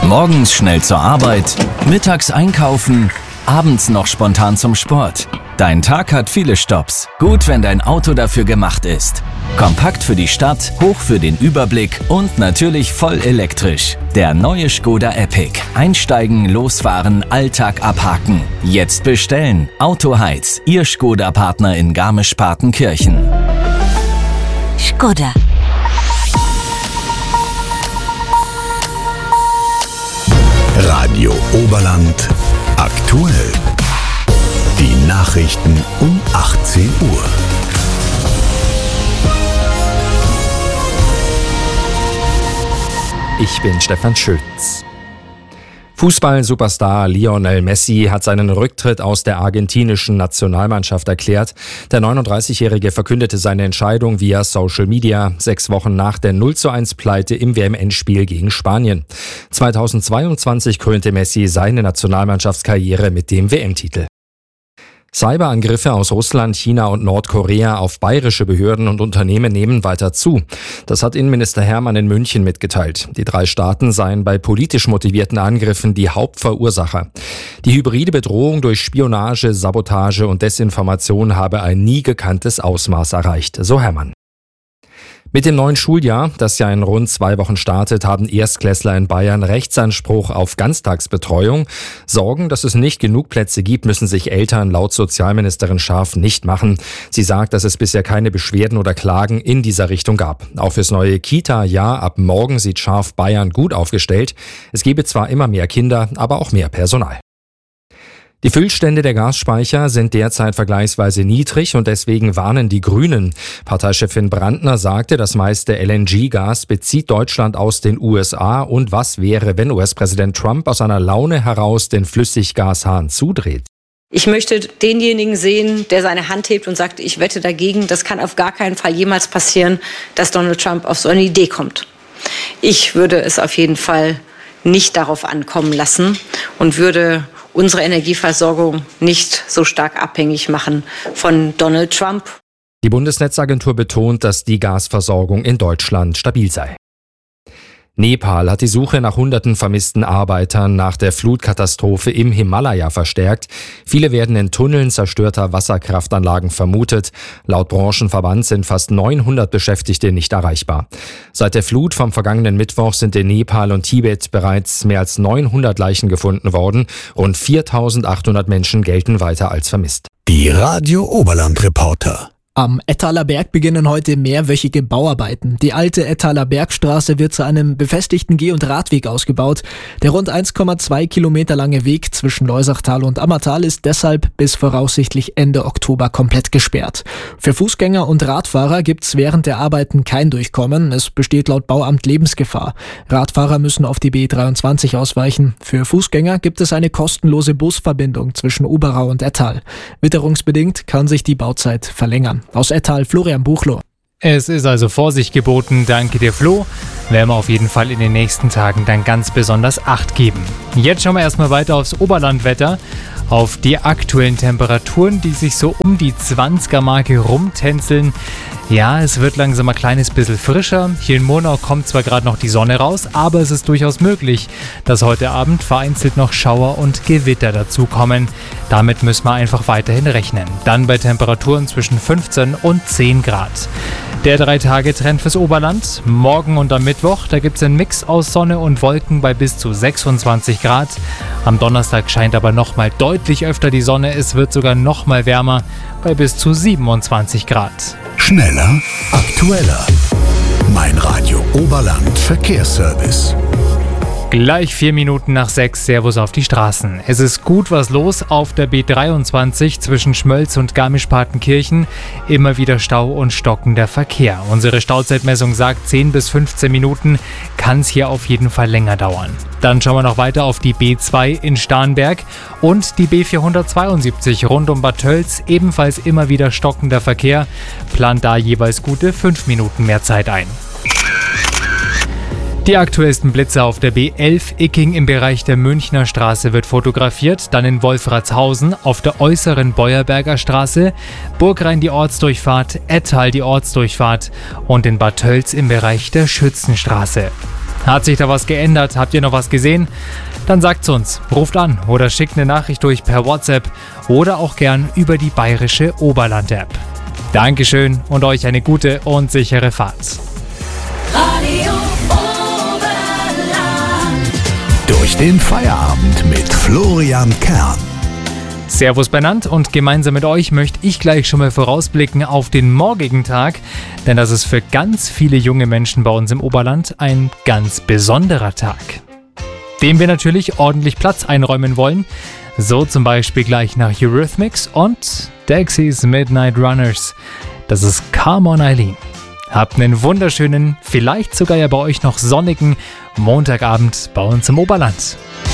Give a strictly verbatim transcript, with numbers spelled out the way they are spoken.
Morgens schnell zur Arbeit, mittags einkaufen, abends noch spontan zum Sport. Dein Tag hat viele Stopps. Gut, wenn dein Auto dafür gemacht ist. Kompakt für die Stadt, hoch für den Überblick und natürlich voll elektrisch. Der neue Škoda Epic. Einsteigen, losfahren, Alltag abhaken. Jetzt bestellen. Autoheiz, Ihr Škoda-Partner in Garmisch-Partenkirchen. Škoda. Radio Oberland aktuell. Die Nachrichten um achtzehn Uhr. Ich bin Stefan Schütz. Fußball-Superstar Lionel Messi hat seinen Rücktritt aus der argentinischen Nationalmannschaft erklärt. Der neununddreißigjährige verkündete seine Entscheidung via Social Media, sechs Wochen nach der null zu eins Pleite im W M-Endspiel gegen Spanien. zweitausendzweiundzwanzig krönte Messi seine Nationalmannschaftskarriere mit dem W M-Titel. Cyberangriffe aus Russland, China und Nordkorea auf bayerische Behörden und Unternehmen nehmen weiter zu. Das hat Innenminister Hermann in München mitgeteilt. Die drei Staaten seien bei politisch motivierten Angriffen die Hauptverursacher. Die hybride Bedrohung durch Spionage, Sabotage und Desinformation habe ein nie gekanntes Ausmaß erreicht, so Hermann. Mit dem neuen Schuljahr, das ja in rund zwei Wochen startet, haben Erstklässler in Bayern Rechtsanspruch auf Ganztagsbetreuung. Sorgen, dass es nicht genug Plätze gibt, müssen sich Eltern laut Sozialministerin Scharf nicht machen. Sie sagt, dass es bisher keine Beschwerden oder Klagen in dieser Richtung gab. Auch fürs neue Kita-Jahr ab morgen sieht Scharf Bayern gut aufgestellt. Es gebe zwar immer mehr Kinder, aber auch mehr Personal. Die Füllstände der Gasspeicher sind derzeit vergleichsweise niedrig und deswegen warnen die Grünen. Parteichefin Brandner sagte, das meiste L N G-Gas bezieht Deutschland aus den U S A und was wäre, wenn U S-Präsident Trump aus einer Laune heraus den Flüssiggashahn zudreht? Ich möchte denjenigen sehen, der seine Hand hebt und sagt, ich wette dagegen. Das kann auf gar keinen Fall jemals passieren, dass Donald Trump auf so eine Idee kommt. Ich würde es auf jeden Fall nicht darauf ankommen lassen und würde unsere Energieversorgung nicht so stark abhängig machen von Donald Trump. Die Bundesnetzagentur betont, dass die Gasversorgung in Deutschland stabil sei. Nepal hat die Suche nach hunderten vermissten Arbeitern nach der Flutkatastrophe im Himalaya verstärkt. Viele werden in Tunneln zerstörter Wasserkraftanlagen vermutet. Laut Branchenverband sind fast neunhundert Beschäftigte nicht erreichbar. Seit der Flut vom vergangenen Mittwoch sind in Nepal und Tibet bereits mehr als neunhundert Leichen gefunden worden. Rund viertausendachthundert Menschen gelten weiter als vermisst. Die Radio Oberland Reporter. Am Ettaler Berg beginnen heute mehrwöchige Bauarbeiten. Die alte Ettaler Bergstraße wird zu einem befestigten Geh- und Radweg ausgebaut. Der rund eins Komma zwei Kilometer lange Weg zwischen Loisachtal und Ammertal ist deshalb bis voraussichtlich Ende Oktober komplett gesperrt. Für Fußgänger und Radfahrer gibt's während der Arbeiten kein Durchkommen. Es besteht laut Bauamt Lebensgefahr. Radfahrer müssen auf die B dreiundzwanzig ausweichen. Für Fußgänger gibt es eine kostenlose Busverbindung zwischen Oberau und Ettal. Witterungsbedingt kann sich die Bauzeit verlängern. Aus Ettal, Florian Buchloh. Es ist also Vorsicht geboten, danke dir Flo. Werden wir auf jeden Fall in den nächsten Tagen dann ganz besonders Acht geben. Jetzt schauen wir erstmal weiter aufs Oberlandwetter, auf die aktuellen Temperaturen, die sich so um die zwanziger-Marke rumtänzeln. Ja, es wird langsam ein kleines bisschen frischer. Hier in Monau kommt zwar gerade noch die Sonne raus, aber es ist durchaus möglich, dass heute Abend vereinzelt noch Schauer und Gewitter dazukommen. Damit müssen wir einfach weiterhin rechnen. Dann bei Temperaturen zwischen fünfzehn und zehn Grad. Der Drei-Tage-Trend fürs Oberland. Morgen und am Mittwoch, da gibt es einen Mix aus Sonne und Wolken bei bis zu sechsundzwanzig Grad. Am Donnerstag scheint aber nochmal deutlich öfter die Sonne. Es wird sogar nochmal wärmer bei bis zu siebenundzwanzig Grad. Schneller, aktueller. Mein Radio Oberland Verkehrsservice. Gleich vier Minuten nach sechs, Servus auf die Straßen. Es ist gut was los auf der B dreiundzwanzig zwischen Schmölz und Garmisch-Partenkirchen. Immer wieder Stau und stockender Verkehr. Unsere Stauzeitmessung sagt zehn bis fünfzehn Minuten, kann es hier auf jeden Fall länger dauern. Dann schauen wir noch weiter auf die B zwei in Starnberg und die B vierhundertzweiundsiebzig rund um Bad Tölz. Ebenfalls immer wieder stockender Verkehr. Plant da jeweils gute fünf Minuten mehr Zeit ein. Die aktuellsten Blitze auf der B elf Icking im Bereich der Münchner Straße wird fotografiert, dann in Wolfratshausen auf der äußeren Beuerberger Straße, Burgrhein die Ortsdurchfahrt, Ettal die Ortsdurchfahrt und in Bad Tölz im Bereich der Schützenstraße. Hat sich da was geändert? Habt ihr noch was gesehen? Dann sagt's uns, ruft an oder schickt eine Nachricht durch per WhatsApp oder auch gern über die bayerische Oberland-App. Dankeschön und euch eine gute und sichere Fahrt. Radio Oberland. Durch den Feierabend mit Florian Kern. Servus benannt und gemeinsam mit euch möchte ich gleich schon mal vorausblicken auf den morgigen Tag, denn das ist für ganz viele junge Menschen bei uns im Oberland ein ganz besonderer Tag, dem wir natürlich ordentlich Platz einräumen wollen, so zum Beispiel gleich nach Eurythmics und Dexys Midnight Runners. Das ist Come On Eileen. Habt einen wunderschönen, vielleicht sogar ja bei euch noch sonnigen Montagabend bei uns im Oberland.